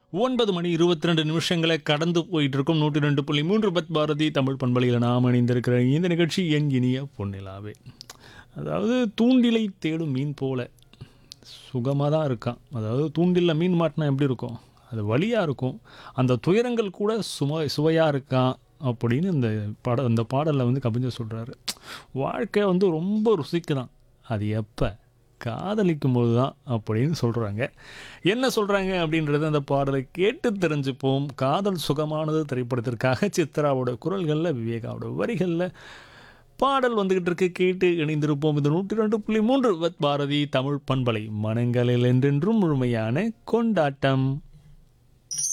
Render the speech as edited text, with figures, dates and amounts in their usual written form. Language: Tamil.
9 மணி 22 நிமிஷங்களை கடந்து போயிட்டு இருக்கும் 102.3 பத் பாரதி தமிழ் பண்பலையில் நாம் இணைந்திருக்கிற இந்த நிகழ்ச்சி என் இனிய பொன்னிலாவே. அதாவது தூண்டிலை தேடும் மீன் போல சுகமாக தான் இருக்கான். அதாவது தூண்டிலில் மீன் மாட்டினா எப்படி இருக்கும், அது வலியாக இருக்கும், அந்த துயரங்கள் கூட சுவையாக இருக்கான் அப்படின்னு இந்த பாடலில் வந்து கவிஞர் சொல்கிறாரு. வாழ்க்கை வந்து ரொம்ப ருசிக்குதான், அது எப்போ காதலிக்கும் போது தான் அப்படின்னு சொல்கிறாங்க. என்ன சொல்கிறாங்க அப்படின்றது அந்த பாடலை கேட்டு தெரிஞ்சுப்போம். காதல் சுகமானது திரைப்படத்திற்காக சித்ராவோட குரல்களில், விவேகாவோட வரிகளில் பாடல் வந்துக்கிட்டு இருக்கு. கேட்டு இணைந்திருப்போம். இது 102.3 பாரதி தமிழ் பண்பலை, மனங்களில் என்றென்றும் முழுமையான கொண்டாட்டம்.